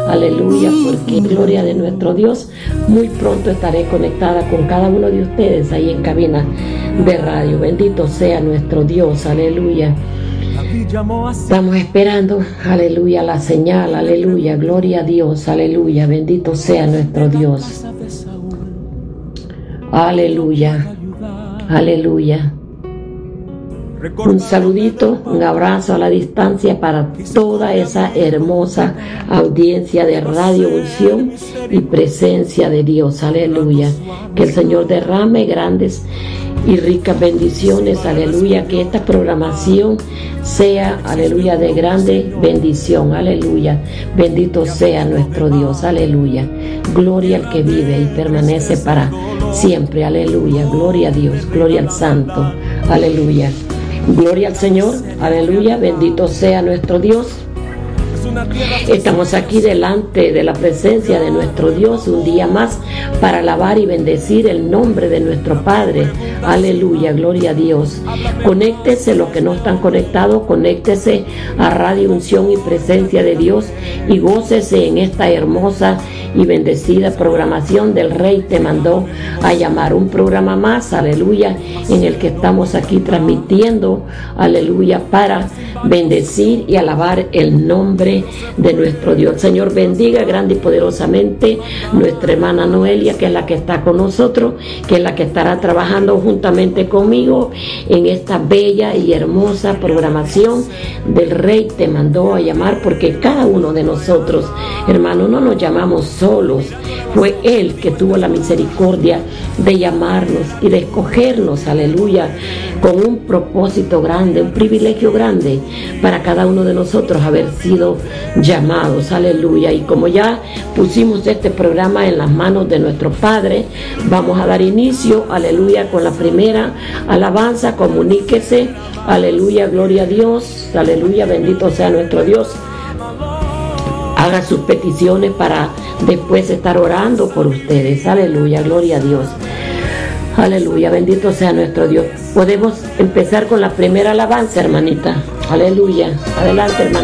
aleluya, porque gloria de nuestro Dios. Muy pronto estaré conectada con cada uno de ustedes ahí en cabina de radio. Bendito sea nuestro Dios, aleluya. Estamos esperando, aleluya, la señal, aleluya, gloria a Dios, aleluya, bendito sea nuestro Dios. Aleluya, aleluya. Un saludito, un abrazo a la distancia para toda esa hermosa audiencia de Radio Unción y Presencia de Dios, aleluya. Que el Señor derrame grandes y ricas bendiciones, aleluya. Que esta programación sea, aleluya, de grande bendición, aleluya. Bendito sea nuestro Dios, aleluya. Gloria al que vive y permanece para siempre, aleluya. Gloria a Dios, gloria al Santo, aleluya. Gloria al Señor, aleluya, bendito sea nuestro Dios. Estamos aquí delante de la presencia de nuestro Dios un día más para alabar y bendecir el nombre de nuestro Padre. Aleluya, gloria a Dios. Conéctese, los que no están conectados, conéctese a Radio Unción y Presencia de Dios y gócese en esta hermosa y bendecida programación del Rey te mandó a llamar. Un programa más, aleluya, en el que estamos aquí transmitiendo, aleluya, para bendecir y alabar el nombre de nuestro Dios. Señor, bendiga grande y poderosamente nuestra hermana Noelia, que es la que está con nosotros, que es la que estará trabajando juntamente conmigo en esta bella y hermosa programación del Rey te mandó a llamar, porque cada uno de nosotros, hermano, no nos llamamos solos. Fue Él que tuvo la misericordia de llamarnos y de escogernos, aleluya, con un propósito grande, un privilegio grande para cada uno de nosotros haber sido llamados, aleluya. Y como ya pusimos este programa en las manos de nuestro Padre, vamos a dar inicio, aleluya, con la primera alabanza. Comuníquese, aleluya, gloria a Dios, aleluya, bendito sea nuestro Dios. Haga sus peticiones para después estar orando por ustedes, aleluya, gloria a Dios. Aleluya, bendito sea nuestro Dios. Podemos empezar con la primera alabanza, hermanita. Aleluya, adelante, hermanita.